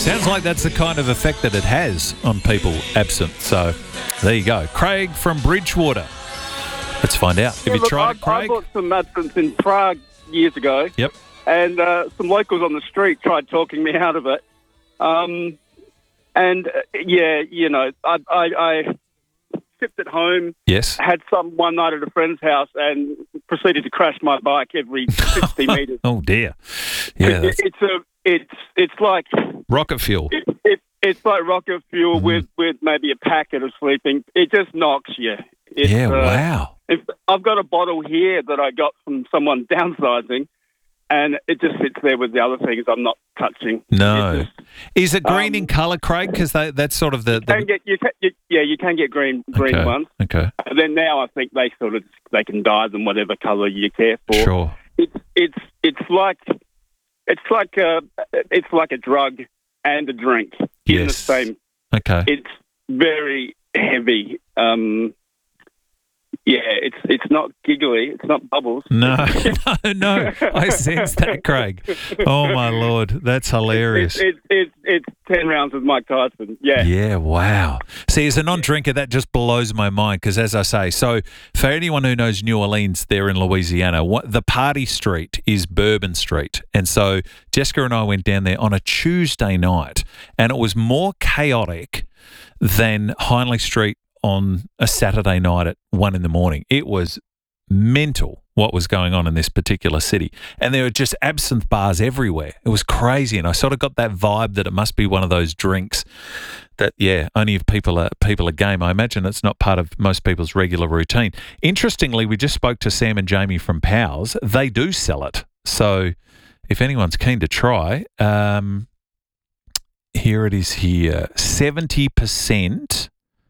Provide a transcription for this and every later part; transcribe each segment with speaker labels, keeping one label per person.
Speaker 1: Sounds like that's the kind of effect that it has on people, absinthe. So there you go. Craig from Bridgewater. Let's find out. Have you tried it, Craig?
Speaker 2: I bought some absinthe in Prague years ago.
Speaker 1: Yep.
Speaker 2: And some locals on the street tried talking me out of it. I sipped at home.
Speaker 1: Yes.
Speaker 2: Had some one night at a friend's house and proceeded to crash my bike every 60 metres.
Speaker 1: Oh dear. Yeah.
Speaker 2: It's like
Speaker 1: rocket fuel.
Speaker 2: It's like rocket fuel with maybe a packet of sleeping. It just knocks you.
Speaker 1: Wow.
Speaker 2: I've got a bottle here that I got from someone downsizing. And it just sits there with the other things I'm not touching.
Speaker 1: No. Is it green in colour, Craig? Because that's sort of the...
Speaker 2: You can get green ones.
Speaker 1: Okay.
Speaker 2: And then now I think they can dye them whatever colour you care for.
Speaker 1: Sure.
Speaker 2: It's like a drug and a drink in the same.
Speaker 1: Okay.
Speaker 2: It's very heavy. It's not giggly. It's not bubbles.
Speaker 1: No. I sense that, Craig. Oh, my Lord. That's hilarious.
Speaker 2: It's 10 rounds with Mike Tyson. Yeah.
Speaker 1: Yeah, wow. See, as a non-drinker, that just blows my mind because, as I say, so for anyone who knows New Orleans there in Louisiana, the party street is Bourbon Street. And so Jessica and I went down there on a Tuesday night, and it was more chaotic than Hindley Street on a Saturday night at 1 a.m. It was mental what was going on in this particular city. And there were just absinthe bars everywhere. It was crazy. And I sort of got that vibe that it must be one of those drinks that, only if people are game. I imagine it's not part of most people's regular routine. Interestingly, we just spoke to Sam and Jamie from Powers. They do sell it. So if anyone's keen to try, here it is here. 70%.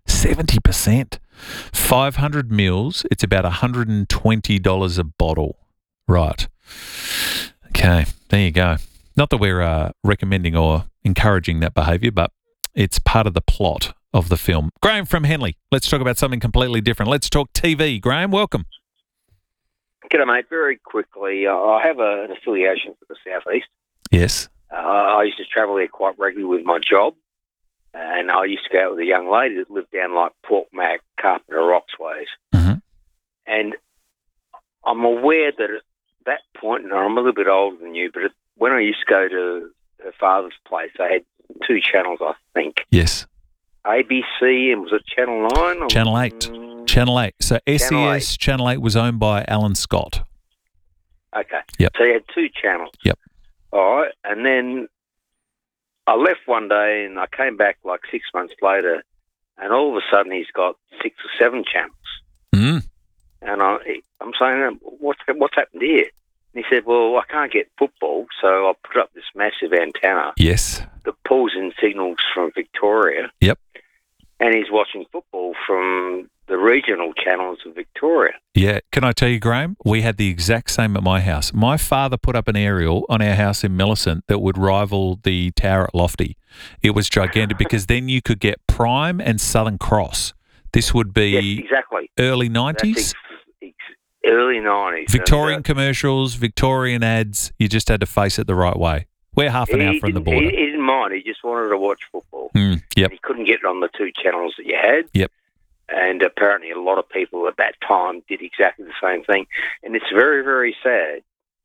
Speaker 1: 500 mils, it's about $120 a bottle. Right. Okay, there you go. Not that we're recommending or encouraging that behaviour, but it's part of the plot of the film. Graham from Henley, let's talk about something completely different. Let's talk TV. Graham, welcome.
Speaker 3: G'day, mate. Very quickly, I have an affiliation for the Southeast.
Speaker 1: Yes.
Speaker 3: I used to travel there quite regularly with my job. And I used to go out with a young lady that lived down like Port Mac, Carpenter Rocks ways.
Speaker 1: Mm-hmm.
Speaker 3: And I'm aware that at that point, and I'm a little bit older than you, but when I used to go to her father's place, they had 2 channels, I think.
Speaker 1: Yes.
Speaker 3: ABC, and was it Channel 9?
Speaker 1: Channel 8. Channel 8. So SES Channel 8 was owned by Alan Scott.
Speaker 3: Okay.
Speaker 1: Yep.
Speaker 3: So you had 2 channels.
Speaker 1: Yep.
Speaker 3: All right. And then I left one day and I came back like 6 months later, and all of a sudden he's got 6 or 7 channels.
Speaker 1: Mm.
Speaker 3: And I'm saying, what's happened here? And he said, well, I can't get football, so I put up this massive antenna.
Speaker 1: Yes.
Speaker 3: That pulls in signals from Victoria.
Speaker 1: Yep.
Speaker 3: And he's watching football from the regional channels of Victoria.
Speaker 1: Yeah. Can I tell you, Graham, we had the exact same at my house. My father put up an aerial on our house in Millicent that would rival the tower at Lofty. It was gigantic because then you could get Prime and Southern Cross. This would be
Speaker 3: exactly
Speaker 1: early 90s?
Speaker 3: Early 90s.
Speaker 1: Victorian commercials, Victorian ads. You just had to face it the right way. We're half an hour from the border.
Speaker 3: He didn't mind. He just wanted to watch football.
Speaker 1: Yep.
Speaker 3: And he couldn't get it on the 2 channels that you had.
Speaker 1: Yep.
Speaker 3: And apparently a lot of people at that time did exactly the same thing. And it's very, very sad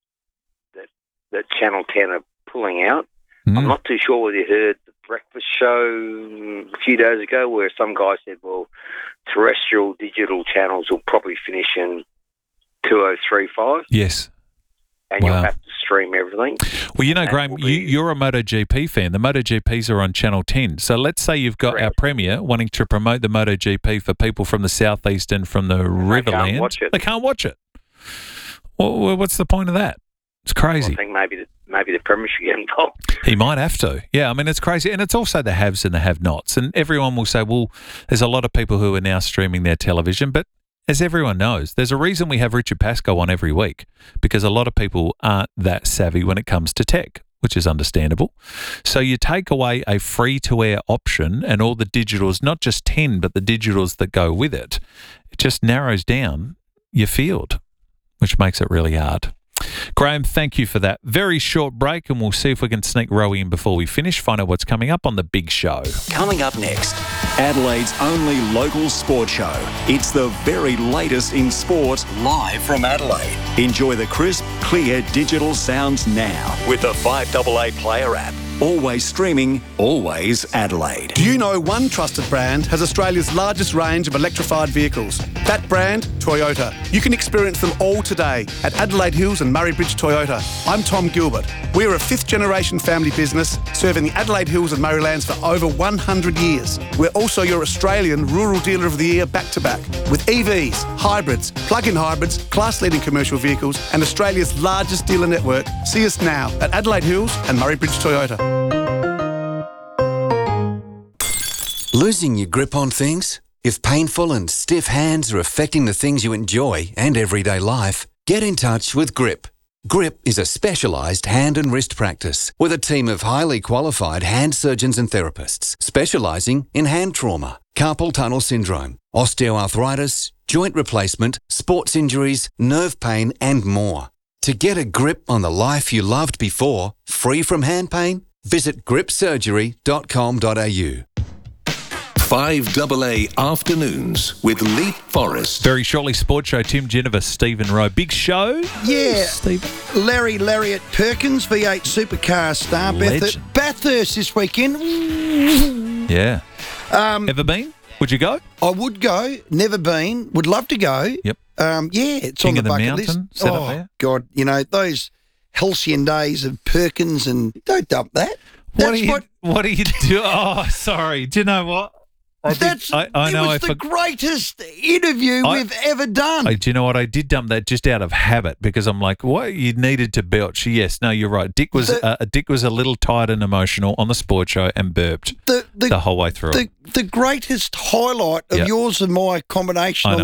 Speaker 3: that Channel 10 are pulling out. I'm not too sure whether you heard the breakfast show a few days ago where some guy said, well, terrestrial digital channels will probably finish in 2035.
Speaker 1: Yes.
Speaker 3: And you'll have to stream everything.
Speaker 1: Well, you know, Graham, you're a MotoGP fan. The MotoGPs are on Channel 10. So let's say you've got our Premier wanting to promote the MotoGP for people from the Southeast and from the Riverland. They can't watch it. Well, what's the point of that? It's crazy.
Speaker 3: Well, I think maybe the Premier should get involved.
Speaker 1: He might have to. Yeah, I mean, it's crazy. And it's also the haves and the have-nots. And everyone will say, well, there's a lot of people who are now streaming their television, but as everyone knows, there's a reason we have Richard Pascoe on every week, because a lot of people aren't that savvy when it comes to tech, which is understandable. So you take away a free-to-air option and all the digitals, not just 10, but the digitals that go with it, it just narrows down your field, which makes it really hard. Graham, thank you for that. Very short break, and we'll see if we can sneak Rowie in before we finish, find out what's coming up on the big show.
Speaker 4: Coming up next, Adelaide's only local sport show. It's the very latest in sport, live from Adelaide. Enjoy the crisp, clear digital sounds now with the 5AA Player app. Always streaming, always Adelaide.
Speaker 5: Do you know one trusted brand has Australia's largest range of electrified vehicles? That brand, Toyota. You can experience them all today at Adelaide Hills and Murray Bridge Toyota. I'm Tom Gilbert. We're a fifth-generation family business serving the Adelaide Hills and Murraylands for over 100 years. We're also your Australian Rural Dealer of the Year back-to-back with EVs, hybrids, plug-in hybrids, class-leading commercial vehicles and Australia's largest dealer network. See us now at Adelaide Hills and Murray Bridge Toyota.
Speaker 6: Losing your grip on things? If painful and stiff hands are affecting the things you enjoy and everyday life, get in touch with GRIP. GRIP is a specialised hand and wrist practice with a team of highly qualified hand surgeons and therapists specialising in hand trauma, carpal tunnel syndrome, osteoarthritis, joint replacement, sports injuries, nerve pain and more. To get a grip on the life you loved before, free from hand pain, visit gripsurgery.com.au.
Speaker 7: 5AA Afternoons with Leap Forest.
Speaker 1: Very shortly, Sports Show, Tim Geneva, Stephen Rowe. Big show.
Speaker 8: Yeah.
Speaker 1: Stephen.
Speaker 8: Larry Lariat Perkins, V8 supercar star.
Speaker 1: Legend.
Speaker 8: Bathurst this weekend.
Speaker 1: Yeah. Ever been? Would you go?
Speaker 8: I would go. Never been. Would love to go.
Speaker 1: Yep.
Speaker 8: It's
Speaker 1: King
Speaker 8: on the
Speaker 1: of the
Speaker 8: bucket
Speaker 1: Mountain,
Speaker 8: list.
Speaker 1: set up there.
Speaker 8: God, those halcyon days of Perkins and don't dump that.
Speaker 1: What do you do? Oh, sorry. Do you know what?
Speaker 8: It was the greatest interview we've ever done.
Speaker 1: Do you know what? I did dump that just out of habit because I'm like, what? You needed to belch. Yes, no, you're right. Dick was a little tired and emotional on the sports show and burped the whole way through.
Speaker 8: The greatest highlight of yours and my combination on